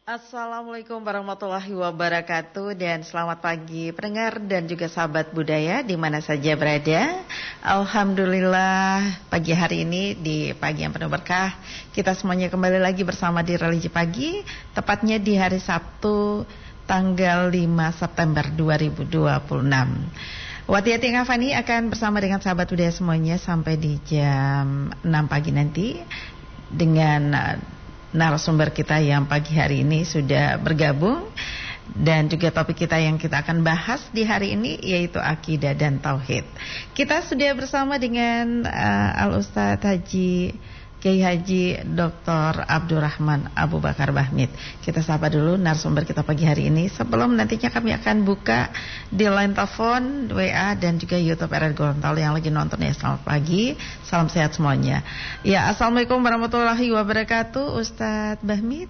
Assalamualaikum warahmatullahi wabarakatuh dan selamat pagi pendengar dan juga sahabat budaya di mana saja berada. Alhamdulillah pagi hari ini di pagi yang penuh berkah kita semuanya kembali lagi bersama di Religi Pagi, tepatnya di hari Sabtu tanggal 5 September 2026. Wati Ngafani akan bersama dengan sahabat budaya semuanya sampai di jam 6 pagi nanti dengan narasumber kita yang pagi hari ini sudah bergabung. Dan juga topik kita yang kita akan bahas di hari ini yaitu akidah dan tauhid. Kita sudah bersama dengan Al-Ustadz Kiai Haji Dr. Abdurrahman Abu Bakar Bahmid. Kita sapa dulu narasumber kita pagi hari ini sebelum nantinya kami akan buka di line telepon, WA dan juga YouTube RRI Gorontalo yang lagi nonton ya. Selamat pagi, salam sehat semuanya. Ya, Assalamualaikum warahmatullahi wabarakatuh, Ustadz Bahmid.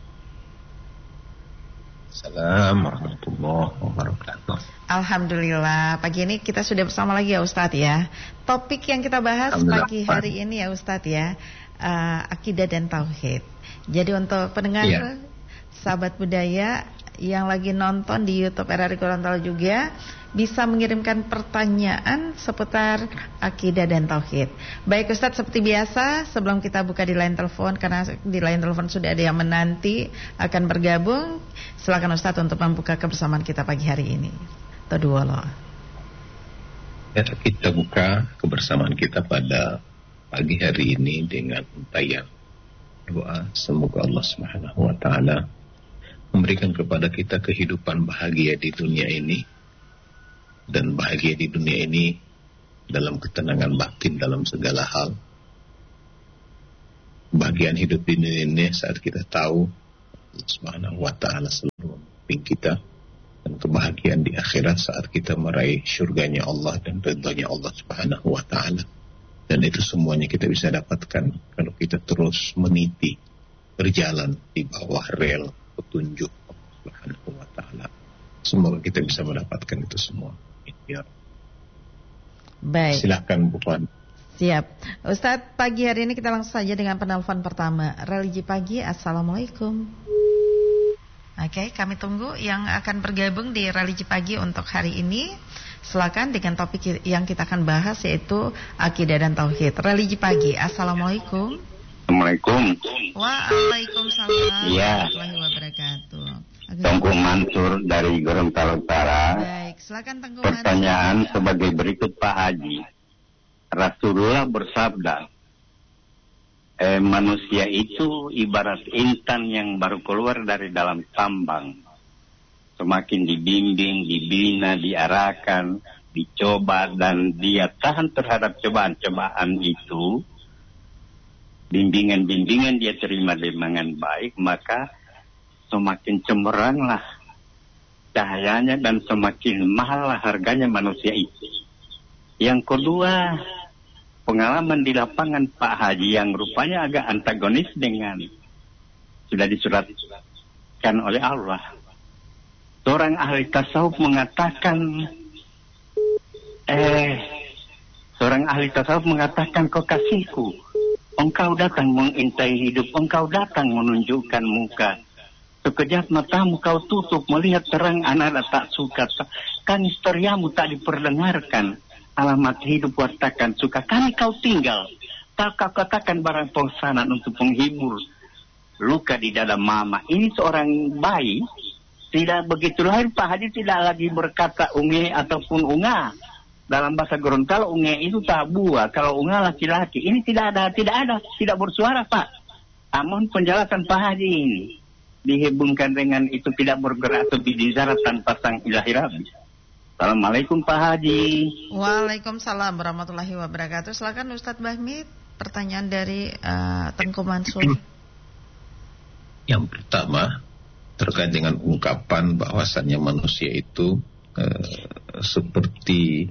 Assalamualaikum warahmatullahi wabarakatuh. Alhamdulillah, pagi ini kita sudah bersama lagi ya Ustadz ya. Topik yang kita bahas pagi hari ini ya Ustadz ya, akidah dan tauhid. Jadi untuk pendengar sahabat budaya yang lagi nonton di YouTube RRI Gorontalo juga bisa mengirimkan pertanyaan seputar akidah dan tauhid. Baik Ustadz, seperti biasa sebelum kita buka di line telepon, karena di line telepon sudah ada yang menanti akan bergabung, silakan Ustadz untuk membuka kebersamaan kita pagi hari ini. Tadwala. Ya, kita buka kebersamaan kita pada pagi hari ini dengan untayan doa, semoga Allah Subhanahu wa taala memberikan kepada kita kehidupan bahagia di dunia ini, dan bahagia di dunia ini dalam ketenangan batin dalam segala hal. Kebahagiaan hidup di dunia ini saat kita tahu Allah Subhanahu wa taala selalu membimbing kita, dan kebahagiaan di akhirat saat kita meraih syurganya Allah dan ridhanya Allah Subhanahu wa taala. Dan itu semuanya kita bisa dapatkan kalau kita terus meniti berjalan di bawah rel petunjuk Allah Subhanahu wa taala. Semoga kita bisa mendapatkan itu semua. Ya. Baik. Silakan Bu Puan. Siap. Ustadz, pagi hari ini kita langsung saja dengan penelpon pertama. Religi Pagi, Assalamualaikum. Oke, kami tunggu yang akan bergabung di Religi Pagi untuk hari ini. Silakan dengan topik yang kita akan bahas yaitu akidah dan tauhid. Religi Pagi, Assalamualaikum. Assalamualaikum. Waalaikumsalam warahmatullahi wabarakatuh. Tengku Mansur dari Gorontalo Utara. Baik, silakan Tengku Mansur. Pertanyaan sebagai berikut Pak Haji. Rasulullah bersabda, manusia itu ibarat intan yang baru keluar dari dalam tambang. Semakin dibimbing, dibina, diarahkan, dicoba, dan dia tahan terhadap cobaan-cobaan itu, bimbingan-bimbingan dia terima dengan baik, maka semakin cemerlanglah cahayanya dan semakin mahallah harganya manusia itu. Yang kedua, pengalaman di lapangan Pak Haji yang rupanya agak antagonis dengan sudah disuratkan oleh Allah. Seorang ahli tasawuf mengatakan, kau kasihku, engkau datang mengintai hidup, engkau datang menunjukkan muka. Sekejap matamu kau tutup, melihat terang anak tak suka. Kanisteriamu tak diperdengarkan, alamat hidup wartakan suka. Kami kau tinggal, tak kau katakan barang pengsanan untuk menghibur luka di dada mama. Ini seorang bayi, tidak begitu lahir Pak Haji tidak lagi berkata unge ataupun unga. Dalam bahasa Gorontalo unge itu tabua, kalau unga laki-laki. Ini tidak bersuara Pak. Namun penjelasan Pak Haji ini dihubungkan dengan itu tidak bergerak atau bidizarat tanpa sang ilahi Rabbi. Assalamualaikum Pak Haji. Waalaikumsalam warahmatullahi wabarakatuh. Silakan Ustadz Bahmid, pertanyaan dari Tengku Mansur. Yang pertama terkait dengan ungkapan bahwasannya manusia itu seperti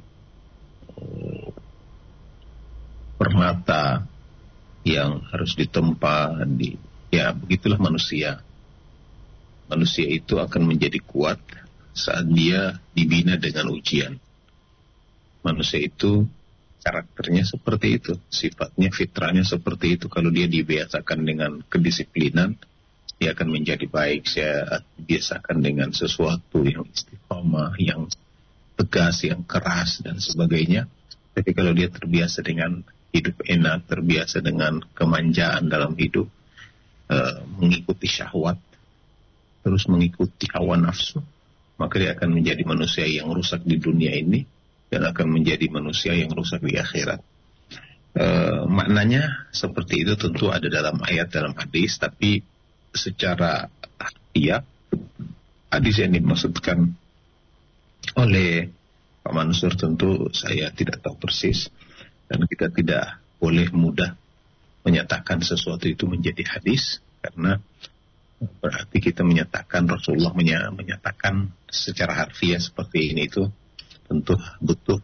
permata yang harus ditempa ya begitulah manusia. Manusia itu akan menjadi kuat saat dia dibina dengan ujian. Manusia itu karakternya seperti itu, sifatnya, fitrahnya seperti itu. Kalau dia dibiasakan dengan kedisiplinan, dia akan menjadi baik. Saya biasakan dengan sesuatu yang istiqamah, yang tegas, yang keras dan sebagainya. Tapi kalau dia terbiasa dengan hidup enak, terbiasa dengan kemanjaan dalam hidup, mengikuti syahwat, terus mengikuti hawa nafsu, maka dia akan menjadi manusia yang rusak di dunia ini dan akan menjadi manusia yang rusak di akhirat. Maknanya seperti itu tentu ada dalam ayat, dalam hadis, tapi secara harfiah hadis yang dimaksudkan oleh Pak Mansur tentu saya tidak tahu persis, dan kita tidak boleh mudah menyatakan sesuatu itu menjadi hadis, karena berarti kita menyatakan Rasulullah menyatakan secara harfiah seperti ini, itu tentu butuh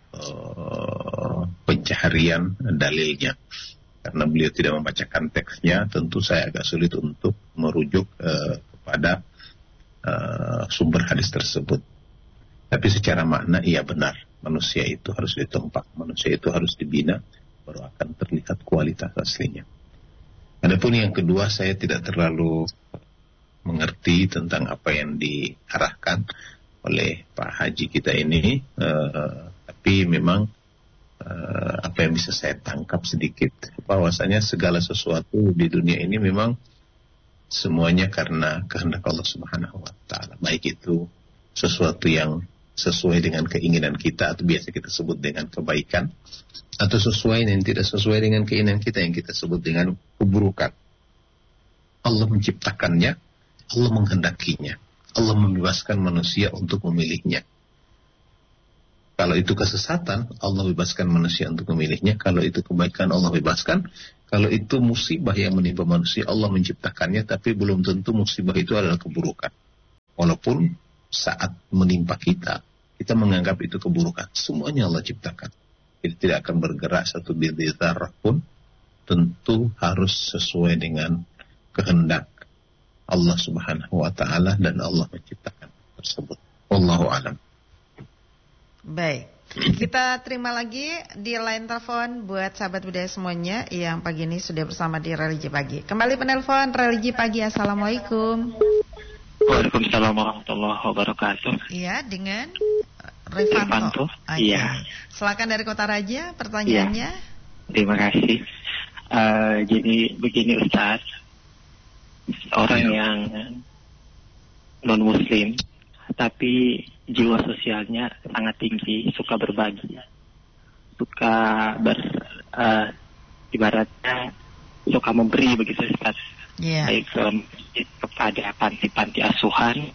pencaharian dalilnya. Karena beliau tidak membacakan teksnya, tentu saya agak sulit untuk merujuk kepada sumber hadis tersebut. Tapi secara makna iya benar, manusia itu harus ditempa, manusia itu harus dibina, baru akan terlihat kualitas aslinya. Adapun yang kedua, saya tidak terlalu mengerti tentang apa yang diarahkan oleh Pak Haji kita ini, tapi memang apa yang bisa saya tangkap sedikit, bahwasanya segala sesuatu di dunia ini memang semuanya karena kehendak Allah Subhanahu wa Ta'ala. Baik itu sesuatu yang sesuai dengan keinginan kita, atau biasa kita sebut dengan kebaikan, atau sesuai dan tidak sesuai dengan keinginan kita, yang kita sebut dengan keburukan. Allah menciptakannya, Allah menghendakinya, Allah membebaskan manusia untuk memilihnya. Kalau itu kesesatan, Allah bebaskan manusia untuk memilihnya. Kalau itu kebaikan, Allah bebaskan. Kalau itu musibah yang menimpa manusia, Allah menciptakannya, tapi belum tentu musibah itu adalah keburukan. Walaupun saat menimpa kita menganggap itu keburukan. Semuanya Allah ciptakan. Jadi tidak akan bergerak satu bid'ah zarrah pun, tentu harus sesuai dengan kehendak Allah Subhanahu wa Ta'ala, dan Allah menciptakan tersebut. Wallahu a'lam. Baik, kita terima lagi di line telepon buat sahabat budaya semuanya yang pagi ini sudah bersama di Religi Pagi. Kembali penelpon Religi Pagi. Assalamualaikum. Waalaikumsalam warahmatullahi wabarakatuh. Iya, dengan Rifanto. Iya. Silakan dari Kota Raja, pertanyaannya. Ya. Terima kasih. Jadi begini Ustaz, orang yang non Muslim tapi jiwa sosialnya sangat tinggi, suka berbagi, suka ibaratnya suka memberi begitu Ustaz. Baik kepada panti-panti asuhan.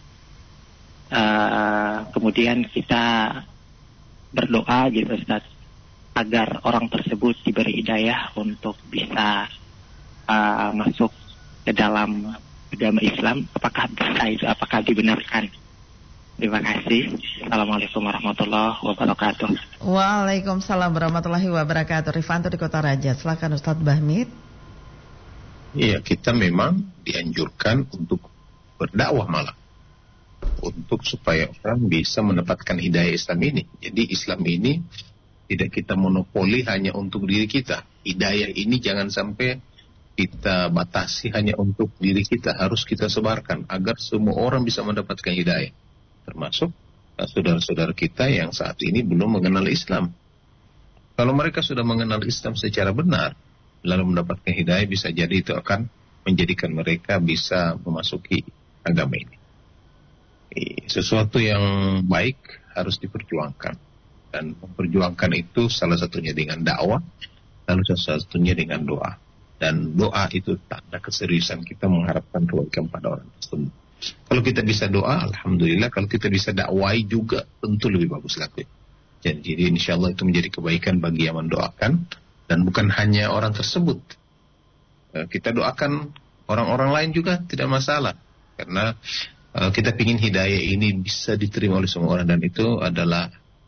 Kemudian kita berdoa gitu Ustaz, agar orang tersebut diberi hidayah untuk bisa masuk ke dalam agama Islam. Apakah bisa itu? Apakah dibenarkan? Terima kasih. Assalamualaikum warahmatullahi wabarakatuh. Waalaikumsalam warahmatullahi wabarakatuh. Rifanto di Kota Raja. Silakan Ustadz Bahmid. Iya, kita memang dianjurkan untuk berdakwah malah, untuk supaya orang bisa mendapatkan hidayah Islam ini. Jadi Islam ini tidak kita monopoli hanya untuk diri kita. Hidayah ini jangan sampai kita batasi hanya untuk diri kita, harus kita sebarkan agar semua orang bisa mendapatkan hidayah. Termasuk saudara-saudara kita yang saat ini belum mengenal Islam. Kalau mereka sudah mengenal Islam secara benar, lalu mendapatkan hidayah, bisa jadi itu akan menjadikan mereka bisa memasuki agama ini. Sesuatu yang baik harus diperjuangkan, dan memperjuangkan itu salah satunya dengan dakwah, lalu salah satunya dengan doa. Dan doa itu tanda keseriusan kita mengharapkan kebaikan pada orang tersebut. Kalau kita bisa doa, alhamdulillah. Kalau kita bisa dakwai juga, tentu lebih bagus lagi. Jadi insya Allah itu menjadi kebaikan bagi yang mendoakan, dan bukan hanya orang tersebut. Kita doakan orang-orang lain juga tidak masalah, karena kita ingin hidayah ini bisa diterima oleh semua orang, dan itu adalah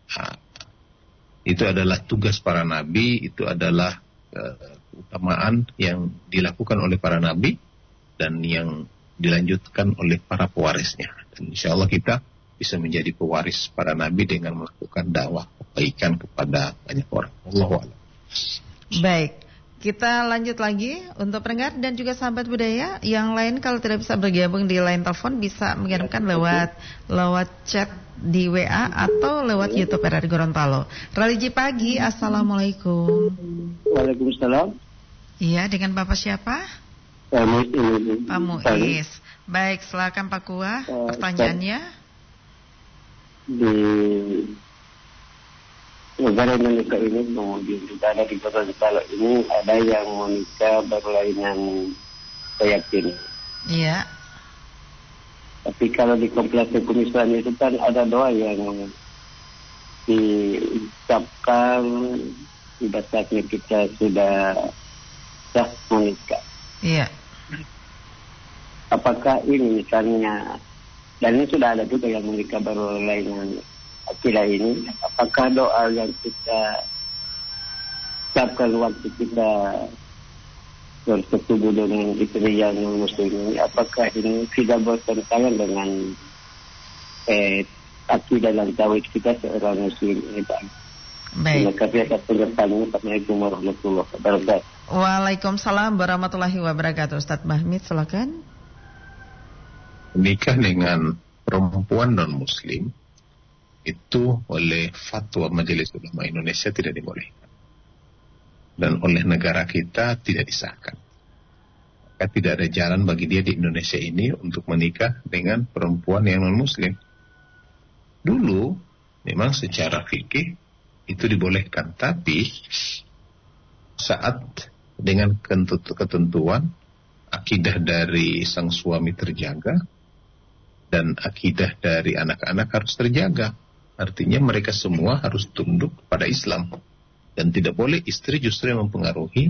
tugas para nabi, itu adalah keutamaan yang dilakukan oleh para nabi dan yang dilanjutkan oleh para pewarisnya. Dan insya Allah kita bisa menjadi pewaris para nabi dengan melakukan dakwah kebaikan kepada banyak orang. Allahu a'lam. Baik, Kita lanjut lagi untuk pendengar dan juga sahabat budaya yang lain, kalau tidak bisa bergabung di line telepon bisa mengirimkan lewat chat di WA atau lewat YouTube RRI Gorontalo. Religi Pagi, Assalamualaikum. Waalaikumsalam. Iya, dengan Bapak siapa? Pak Muiz. Baik, silakan Pak Kua, pertanyaannya. Di negara Indonesia ini, kemudian juga ada di Kota Gorontalo ini, ada yang menikah berlainan keyakinan. Iya. Tapi kalau di kompleks hukum Islam itu kan ada doa yang diucapkan pada saatnya kita sudah sah menikah. Iya. Apakah ini misalnya, dan ini sudah ada juga yang menikah berlainan akidah ini, apakah doa yang kita ucapkan waktu kita bersetubuh dengan istri yang muslim ini, apakah ini tidak bertentangan dengan akidah dan tauhid kita seorang muslim ini, Pak? Baik. Terima kasih atas penjelasannya. Assalamualaikum warahmatullahi wabarakatuh. Waalaikumsalam warahmatullahi wabarakatuh. Ustadz Mahmid, silakan. Menikah dengan perempuan non-muslim itu oleh fatwa Majelis Ulama Indonesia tidak dibolehkan, dan oleh negara kita tidak disahkan. Maka tidak ada jalan bagi dia di Indonesia ini untuk menikah dengan perempuan yang non-muslim. Dulu memang secara fikih itu dibolehkan, tapi saat dengan ketentuan akidah dari sang suami terjaga dan akidah dari anak-anak harus terjaga. Artinya mereka semua harus tunduk pada Islam, dan tidak boleh istri justru yang mempengaruhi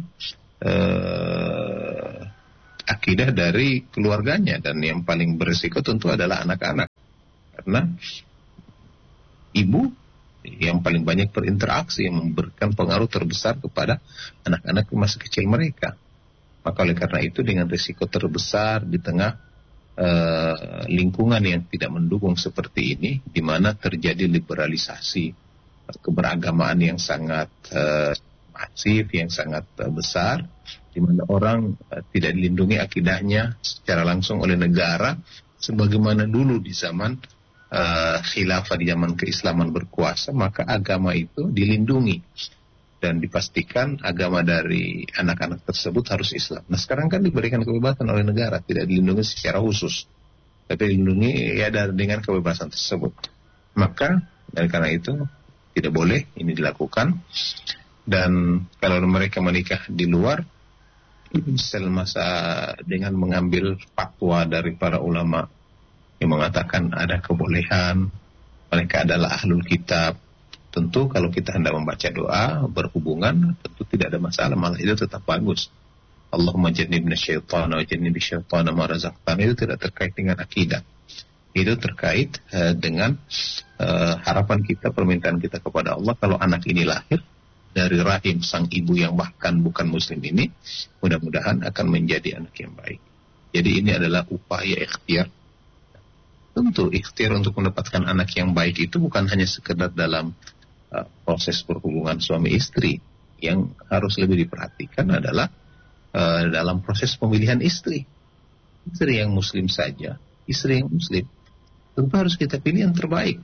akidah dari keluarganya, dan yang paling berisiko tentu adalah anak-anak, karena ibu yang paling banyak berinteraksi, yang memberikan pengaruh terbesar kepada anak-anak masa kecil mereka. Maka oleh karena itu, dengan risiko terbesar di tengah lingkungan yang tidak mendukung seperti ini, di mana terjadi liberalisasi keberagamaan yang sangat masif, yang sangat besar, di mana orang tidak dilindungi akidahnya secara langsung oleh negara, sebagaimana dulu di zaman khilafah, di zaman keislaman berkuasa, maka agama itu dilindungi dan dipastikan agama dari anak-anak tersebut harus Islam. Nah, sekarang kan diberikan kebebasan oleh negara, tidak dilindungi secara khusus, tapi dilindungi ya dengan kebebasan tersebut. Maka dari karena itu tidak boleh ini dilakukan. Dan kalau mereka menikah di luar, masa dengan mengambil fatwa dari para ulama yang mengatakan ada kebolehan, mereka adalah ahlul kitab. Tentu kalau kita hendak membaca doa berhubungan, tentu tidak ada masalah, malah itu tetap bagus. Allahumma jannibna syaitana wa jannibi syaitana ma razaqtana, itu tidak terkait dengan akidah. Itu terkait dengan harapan kita, permintaan kita kepada Allah, kalau anak ini lahir dari rahim sang ibu yang bahkan bukan muslim ini, mudah-mudahan akan menjadi anak yang baik. Jadi ini adalah upaya ikhtiar. Tentu ikhtiar untuk mendapatkan anak yang baik itu bukan hanya sekedar dalam proses berhubungan suami istri. Yang harus lebih diperhatikan adalah dalam proses pemilihan istri. Istri yang muslim saja, istri yang muslim, tentu harus kita pilih yang terbaik.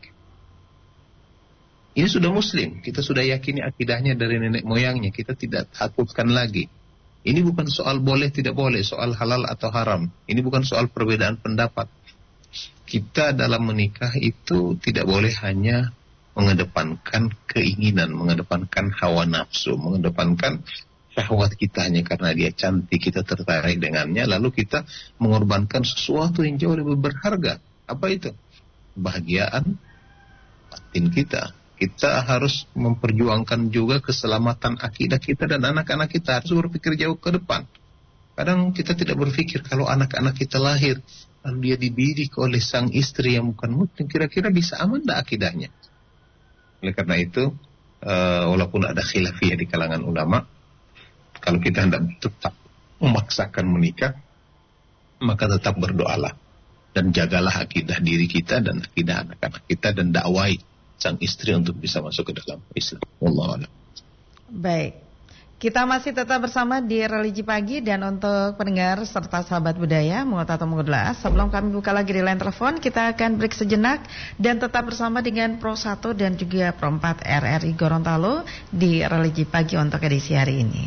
Ini sudah muslim, kita sudah yakini akidahnya dari nenek moyangnya, kita tidak takutkan lagi. Ini bukan soal boleh tidak boleh, soal halal atau haram. Ini bukan soal perbedaan pendapat. Kita dalam menikah itu tidak boleh hanya mengedepankan keinginan, mengedepankan hawa nafsu, mengedepankan syahwat kita hanya karena dia cantik, kita tertarik dengannya, lalu kita mengorbankan sesuatu yang jauh lebih berharga. Apa itu? Kebahagiaan batin kita. Kita harus memperjuangkan juga keselamatan akidah kita, dan anak-anak kita harus berpikir jauh ke depan. Kadang kita tidak berpikir kalau anak-anak kita lahir, lalu dia dididik oleh sang istri yang bukan muslim, kira-kira bisa aman tak akidahnya? Oleh karena itu, walaupun ada khilafiyah di kalangan ulama, kalau kita hendak tetap memaksakan menikah, maka tetap berdoalah dan jagalah akidah diri kita dan akidah anak-anak kita, dan dakwai sang istri untuk bisa masuk ke dalam Islam. Wallahu a'lam. Baik. Kita masih tetap bersama di Religi Pagi, dan untuk pendengar serta sahabat budaya, Mungut atau Mungut, sebelum kami buka lagi di line telepon, kita akan break sejenak dan tetap bersama dengan Pro 1 dan juga Pro 4 RRI Gorontalo di Religi Pagi untuk edisi hari ini.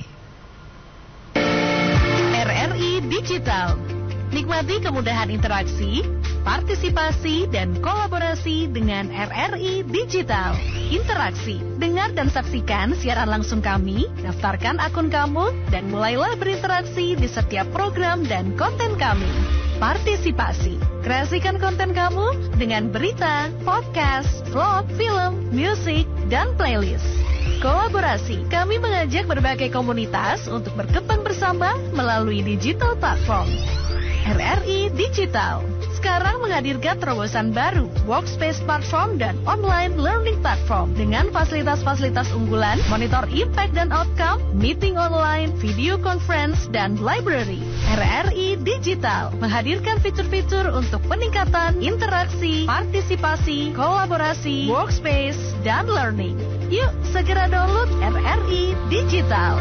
RRI Digital. Nikmati kemudahan interaksi, partisipasi, dan kolaborasi dengan RRI Digital. Interaksi, dengar dan saksikan siaran langsung kami, daftarkan akun kamu, dan mulailah berinteraksi di setiap program dan konten kami. Partisipasi, kreasikan konten kamu dengan berita, podcast, vlog, film, musik, dan playlist. Kolaborasi, kami mengajak berbagai komunitas untuk berkembang bersama melalui digital platform. RRI Digital sekarang menghadirkan terobosan baru, workspace platform dan online learning platform dengan fasilitas-fasilitas unggulan, monitor impact dan outcome, meeting online, video conference, dan library. RRI Digital menghadirkan fitur-fitur untuk peningkatan interaksi, partisipasi, kolaborasi, workspace, dan learning. Yuk segera download RRI Digital.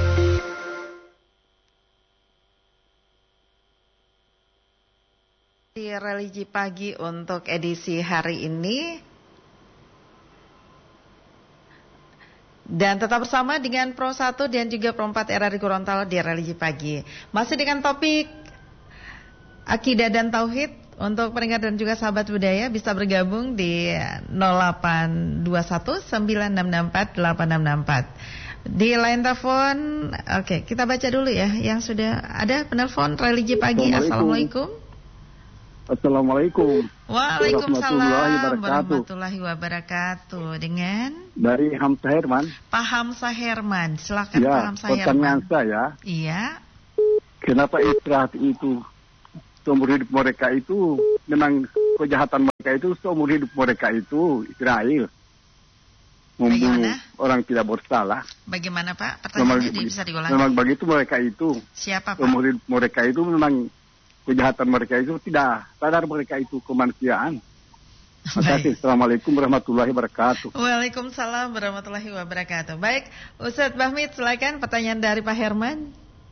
Di Religi Pagi untuk edisi hari ini, dan tetap bersama dengan Pro 1 dan juga Pro 4 RRI Gorontalo di Religi Pagi. Masih dengan topik akidah dan tauhid. Untuk pendengar dan juga sahabat budaya bisa bergabung di 0821 9664 8664. Di line telepon, oke, kita baca dulu ya yang sudah ada penelpon Religi Pagi. Assalamualaikum. Assalamualaikum. Waalaikumsalam warahmatullahi wabarakatuh. Dengan dari Hamzah Herman. Pak Hamzah Herman, silakan ya, Pak Hamzah Herman. Pertanyaan saya. Iya. Kenapa istirahat itu seumur hidup mereka itu, memang kejahatan mereka itu seumur hidup mereka itu Israel membunuh orang tidak bersalah. Bagaimana Pak? Pertanyaannya bisa diulangi. Memang begitu mereka itu. Siapa Pak? Seumur hidup mereka itu memang kejahatan mereka itu tidak sadar mereka itu kemanusiaan. Terima kasih. Assalamualaikum warahmatullahi wabarakatuh. Waalaikumsalam warahmatullahi wabarakatuh. Baik, Ustadz Bahmid, silakan pertanyaan dari Pak Herman.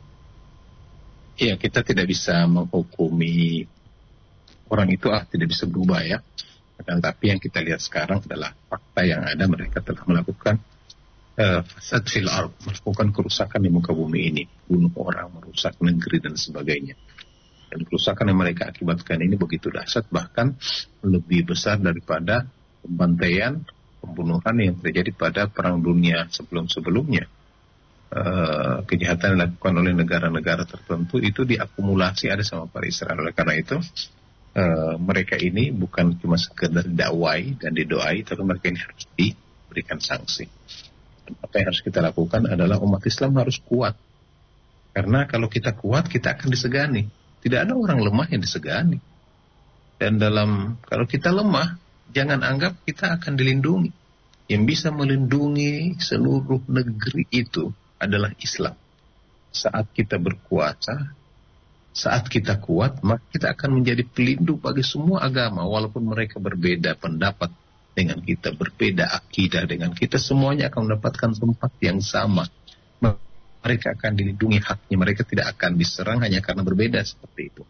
Iya, kita tidak bisa menghukumi orang itu tidak bisa berubah ya. Tapi yang kita lihat sekarang adalah fakta yang ada, mereka telah melakukan fasad fil ardh, melakukan kerusakan di muka bumi ini, bunuh orang, merusak negeri dan sebagainya. Dan kerusakan yang mereka akibatkan ini begitu dahsyat, bahkan lebih besar daripada pembantaian, pembunuhan yang terjadi pada perang dunia sebelum-sebelumnya. Kejahatan yang dilakukan oleh negara-negara tertentu itu diakumulasi ada sama para Israel. Oleh karena itu mereka ini bukan cuma sekedar dakwai dan didoai, tapi mereka ini harus diberikan sanksi. Dan apa yang harus kita lakukan adalah umat Islam harus kuat, karena kalau kita kuat kita akan disegani. Tidak ada orang lemah yang disegani. Dan kalau kita lemah, jangan anggap kita akan dilindungi. Yang bisa melindungi seluruh negeri itu adalah Islam. Saat kita berkuasa, saat kita kuat, maka kita akan menjadi pelindung bagi semua agama. Walaupun mereka berbeda pendapat dengan kita, berbeda akidah dengan kita, semuanya akan mendapatkan tempat yang sama. Mereka akan dilindungi haknya, mereka tidak akan diserang hanya karena berbeda seperti itu.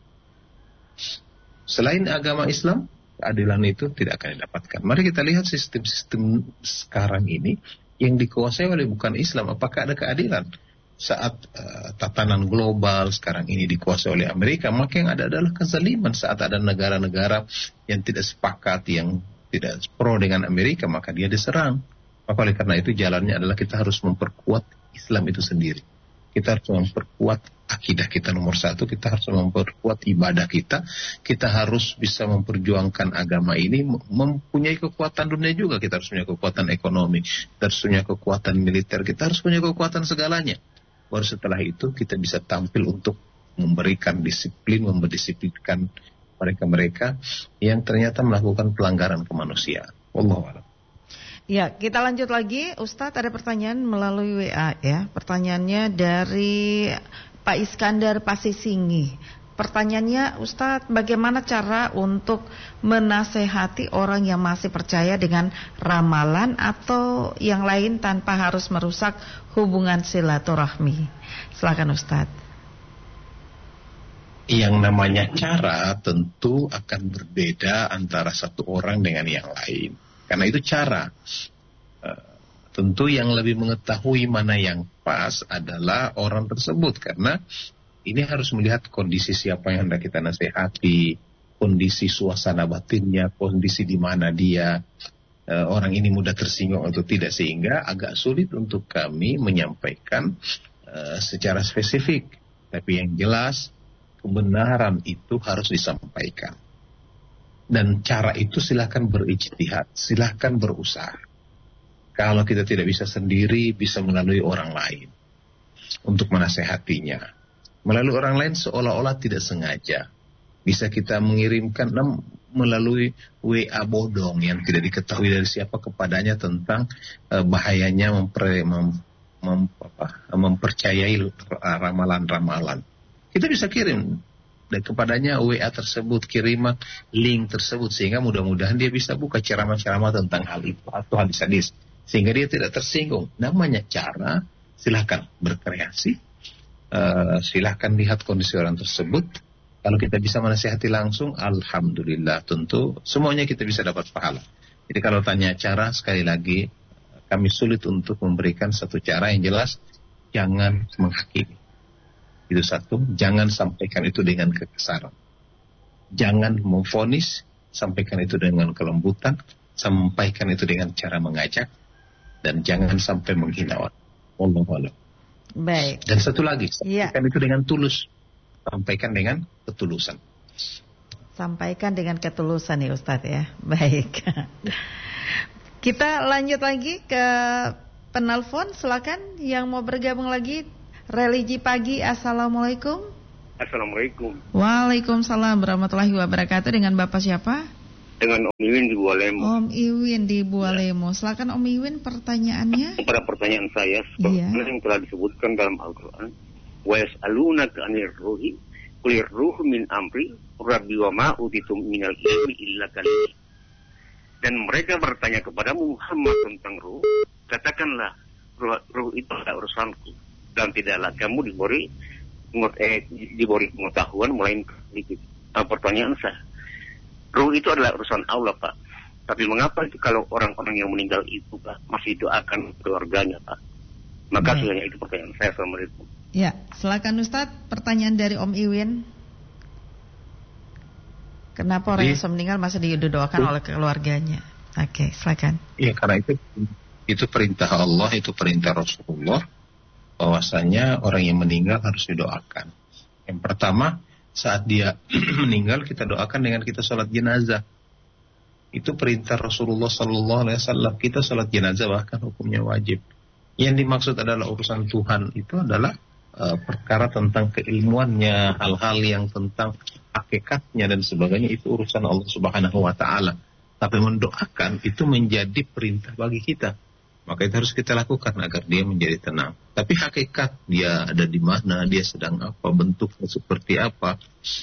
Selain agama Islam, keadilan itu tidak akan didapatkan. Mari kita lihat sistem-sistem sekarang ini yang dikuasai oleh bukan Islam. Apakah ada keadilan? Saat tatanan global sekarang ini dikuasai oleh Amerika, maka yang ada adalah kezaliman. Saat ada negara-negara yang tidak sepakat, yang tidak pro dengan Amerika, maka dia diserang. Maka oleh karena itu jalannya adalah kita harus memperkuat Islam itu sendiri. Kita harus memperkuat akidah kita nomor satu, kita harus memperkuat ibadah kita, kita harus bisa memperjuangkan agama ini, mempunyai kekuatan dunia juga, kita harus punya kekuatan ekonomi, kita harus punya kekuatan militer, kita harus punya kekuatan segalanya. Baru setelah itu kita bisa tampil untuk memberikan disiplin, mendisiplinkan mereka-mereka yang ternyata melakukan pelanggaran kemanusiaan. Wallahu a'lam. Ya, kita lanjut lagi. Ustadz, ada pertanyaan melalui WA ya. Pertanyaannya dari Pak Iskandar Pasisingi. Pertanyaannya, Ustadz, bagaimana cara untuk menasehati orang yang masih percaya dengan ramalan atau yang lain tanpa harus merusak hubungan silaturahmi? Silakan Ustadz. Yang namanya cara tentu akan berbeda antara satu orang dengan yang lain. Karena itu cara. Tentu yang lebih mengetahui mana yang pas adalah orang tersebut. Karena ini harus melihat kondisi siapa yang hendak kita nasihati, kondisi suasana batinnya, kondisi di mana dia, orang ini mudah tersinggung atau tidak, sehingga agak sulit untuk kami menyampaikan secara spesifik. Tapi yang jelas, kebenaran itu harus disampaikan. Dan cara itu silakan berijtihad, silakan berusaha. Kalau kita tidak bisa sendiri, bisa melalui orang lain untuk menasehatinya. Melalui orang lain seolah-olah tidak sengaja. Bisa kita mengirimkan melalui WA bodong yang tidak diketahui dari siapa kepadanya tentang bahayanya mempercayai ramalan-ramalan. Kita bisa kirim dan kepadanya WA tersebut, kiriman link tersebut, sehingga mudah-mudahan dia bisa buka ceramah-ceramah tentang hal itu atau hadis-hadis, sehingga dia tidak tersinggung. Namanya cara, silahkan berkreasi, silahkan lihat kondisi orang tersebut. Kalau kita bisa menasihati langsung, alhamdulillah, tentu semuanya kita bisa dapat pahala. Jadi kalau tanya cara, sekali lagi kami sulit untuk memberikan satu cara. Yang jelas, jangan menghakimi. Itu satu, jangan sampaikan itu dengan kekesalan. Jangan memvonis, sampaikan itu dengan kelembutan, sampaikan itu dengan cara mengajak, dan jangan sampai menghina orang. Wallahu a'lam. Baik. Dan satu lagi, sampaikan itu dengan tulus, sampaikan dengan ketulusan. Sampaikan dengan ketulusan ya Ustadz ya. Baik. Kita lanjut lagi ke penelpon, silakan yang mau bergabung lagi. Religi Pagi, assalamualaikum. Assalamualaikum. Waalaikumsalam warahmatullahi wabarakatuh. Dengan Bapak siapa? Dengan Om Iwin di Bualemo. Om Iwin di Bualemo. Silakan Om Iwin, pertanyaannya. Pada pertanyaan saya, seperti yang telah disebutkan dalam Al-Quran, wa yas'alunaka 'anir ruhi qulir ruhu min amri rabbi wa ma utitum minal ilmi illa qalil. Dan mereka bertanya kepadamu Muhammad tentang ruh, katakanlah ruh itu adalah urusanku, dan tidaklah kamu diberi pengetahuan melainkan sedikit. Pertanyaan saya, ruh itu adalah urusan Allah, Pak. Tapi mengapa itu kalau orang-orang yang meninggal itu, Pak, masih doakan keluarganya, Pak? Maka hanya itu pertanyaan saya. Assalamualaikum. Ya, silakan Ustadz, pertanyaan dari Om Iwin. Kenapa orang yang sudah meninggal masih didoakan oleh keluarganya? Oke, silakan. Iya, karena itu perintah Allah, itu perintah Rasulullah, bahwasanya orang yang meninggal harus didoakan. Yang pertama, saat dia meninggal kita doakan dengan kita sholat jenazah. Itu perintah Rasulullah SAW. Kita sholat jenazah bahkan hukumnya wajib. Yang dimaksud adalah urusan Tuhan itu adalah perkara tentang keilmuannya, hal-hal yang tentang hakikatnya dan sebagainya, itu urusan Allah Subhanahu wa Ta'ala. Tapi mendoakan itu menjadi perintah bagi kita. Maka itu harus kita lakukan agar dia menjadi tenang. Tapi hakikat dia ada di mana, dia sedang apa, bentuknya seperti apa,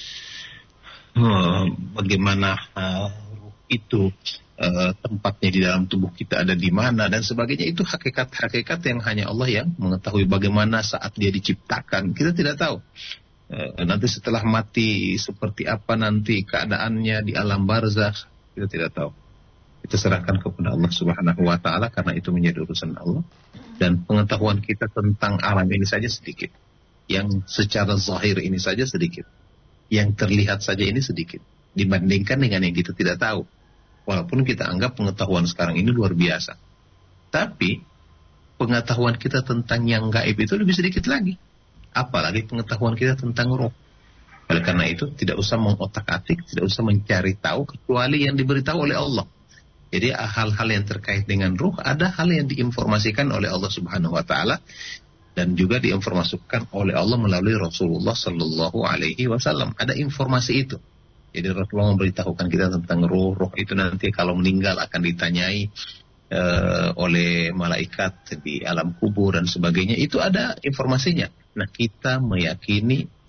bagaimana itu tempatnya di dalam tubuh kita ada di mana dan sebagainya, itu hakikat-hakikat yang hanya Allah yang mengetahui. Bagaimana saat dia diciptakan, kita tidak tahu. Nanti setelah mati seperti apa nanti keadaannya di alam barzakh, kita tidak tahu. Kita serahkan kepada Allah Subhanahu wa Ta'ala, karena itu menjadi urusan Allah. Dan pengetahuan kita tentang alam ini saja sedikit. Yang secara zahir ini saja sedikit. Yang terlihat saja ini sedikit dibandingkan dengan yang kita tidak tahu. Walaupun kita anggap pengetahuan sekarang ini luar biasa, tapi pengetahuan kita tentang yang gaib itu lebih sedikit lagi. Apalagi pengetahuan kita tentang roh. Oleh karena itu tidak usah mengotak-atik, tidak usah mencari tahu, kecuali yang diberitahu oleh Allah. Jadi hal-hal yang terkait dengan ruh, ada hal yang diinformasikan oleh Allah Subhanahu wa Ta'ala dan juga diinformasikan oleh Allah melalui Rasulullah Sallallahu Alaihi Wasallam. Ada informasi itu. Jadi Rasulullah memberitahukan kita tentang ruh. Ruh itu nanti kalau meninggal akan ditanyai oleh malaikat di alam kubur dan sebagainya. Itu ada informasinya. Nah, kita meyakini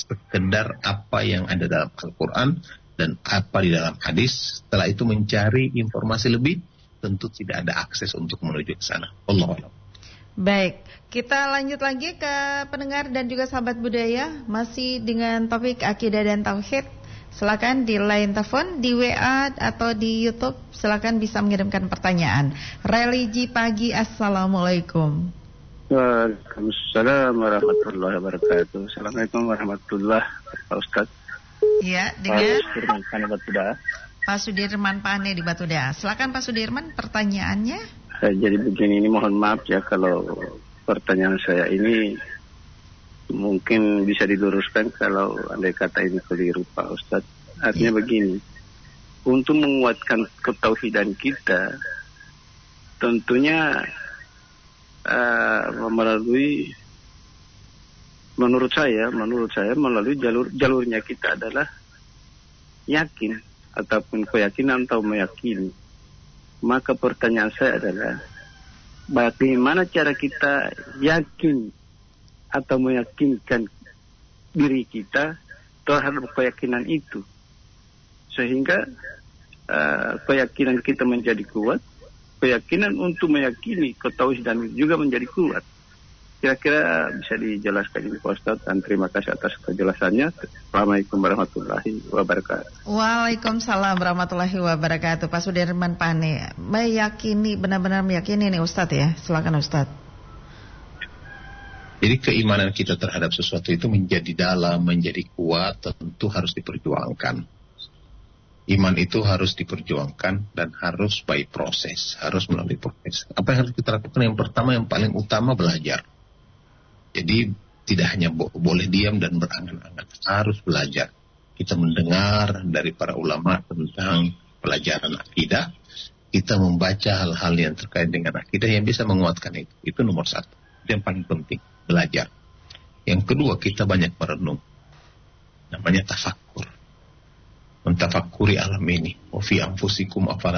sekedar apa yang ada dalam Al-Quran dan apa di dalam hadis. Setelah itu mencari informasi lebih, tentu tidak ada akses untuk menuju ke sana. Wallahu a'lam. Baik, kita lanjut lagi ke pendengar dan juga sahabat budaya, masih dengan topik akidah dan tauhid. Silakan di line telepon, di WA atau di YouTube, silakan bisa mengirimkan pertanyaan. Religi pagi, assalamualaikum. Waalaikumsalam warahmatullahi wabarakatuh. Assalamualaikum warahmatullahi wabarakatuh, Pak Ustaz. Iya, dengan Pak Sudirman Pane Batuda. Pak Sudirman Pane di Batuda. Silakan Pak Sudirman, pertanyaannya. Jadi begini, ini mohon maaf ya kalau pertanyaan saya ini mungkin bisa diluruskan kalau andai kata ini keliru, Pak Ustadz. Artinya begini, untuk menguatkan ketauhidan kita, tentunya melalui, menurut saya melalui jalurnya kita adalah yakin ataupun keyakinan atau meyakini. Maka pertanyaan saya adalah, bagaimana cara kita yakin atau meyakinkan diri kita terhadap keyakinan itu, sehingga keyakinan kita menjadi kuat, keyakinan untuk meyakini ketauhidan juga menjadi kuat. Kira-kira bisa dijelaskan ini, Pak Ustaz, dan terima kasih atas penjelasannya. Assalamualaikum warahmatullahi wabarakatuh. Waalaikumsalam warahmatullahi wabarakatuh. Pak Sudirman Pane, meyakini, benar-benar meyakini nih Ustadz ya. Silakan Ustadz. Jadi keimanan kita terhadap sesuatu itu menjadi dalam, menjadi kuat, tentu harus diperjuangkan. Iman itu harus diperjuangkan dan harus by proses, harus melalui proses. Apa yang harus kita lakukan? Yang pertama, yang paling utama, belajar. Jadi tidak hanya boleh diam dan berangan-angan, harus belajar. Kita mendengar dari para ulama tentang pelajaran akidah, kita membaca hal-hal yang terkait dengan akidah yang bisa menguatkan itu. Itu nomor satu. Itu yang paling penting, belajar. Yang kedua, kita banyak merenung. Namanya tafakkur. Mentafakuri alam ini. Wa fi anfusikum afala